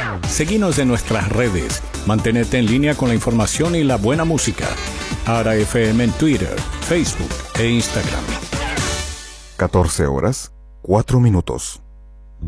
Seguinos en nuestras redes. Mantenete en línea con la información y la buena música. Ara FM en Twitter, Facebook e Instagram. 14 horas, 4 minutos.